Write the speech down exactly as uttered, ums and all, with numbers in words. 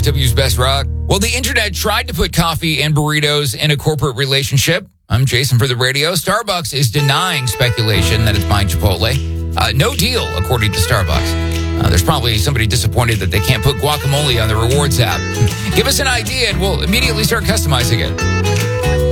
W's Best Rock. Well, the internet tried to put coffee and burritos in a corporate relationship. I'm Jason for the radio. Starbucks is denying speculation that it's buying Chipotle. Uh, no deal, according to Starbucks. Uh, there's probably somebody disappointed that they can't put guacamole on the rewards app. Give us an idea and we'll immediately start customizing it.